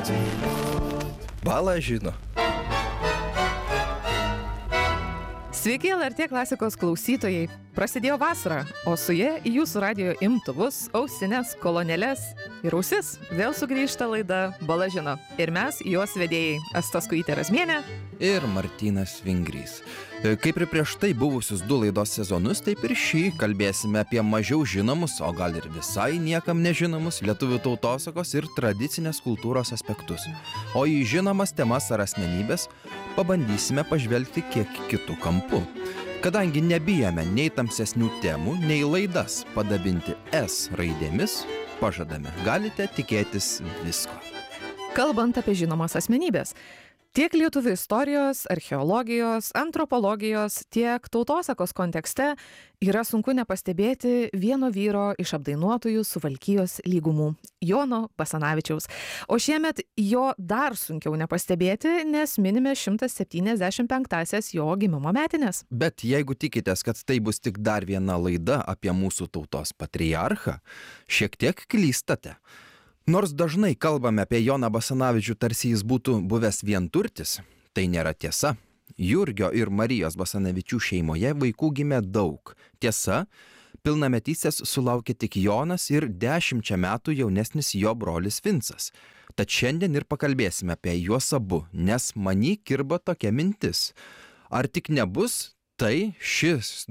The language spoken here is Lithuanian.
Bala žino. Sveiki, LRT klasikos klausytojai. Prasidėjo vasara, o su ja į jūsų radijo imtuvus, ausines, kolonėles ir ausis vėl sugrįžta laida Bala žino. Ir mes, jos vedėjai, Asta Skujytė Razmienė Ir Martynas Vingrys. Kaip ir prieš tai buvusius 2 laidos sezonus, taip ir šį kalbėsime apie mažiau žinomus, o gal ir visai niekam nežinomus lietuvių tautosakos ir tradicinės kultūros aspektus. O į žinomas temas ar asmenybės pabandysime pažvelgti kiek kitų kampų. Kadangi nebijame nei tamsesnių temų, nei laidas padabinti S raidėmis, pažadame, galite tikėtis visko. Kalbant apie žinomas asmenybės, tiek lietuvių istorijos, archeologijos, antropologijos, tiek tautosakos kontekste yra sunku nepastebėti vieno vyro iš apdainuotojų Suvalkijos lygumų, Jono Basanavičiaus. O šiemet jo dar sunkiau nepastebėti, nes minime 175-asias jo gimimo metinės. Bet jeigu tikitės, kad tai bus tik dar viena laida apie mūsų tautos patriarchą, šiek tiek klystate. Nors dažnai kalbame apie Joną Basanavičių, tarsi jis būtų buvęs vienturtis, tai nėra tiesa. Jurgio ir Marijos Basanavičių šeimoje vaikų gimė daug. Tiesa, pilnametystės sulaukė tik Jonas ir 10 metų jaunesnis jo brolis Vincas. Tad šiandien ir pakalbėsime apie juos abu, nes many kirba tokia mintis. Ar tik nebus tai šis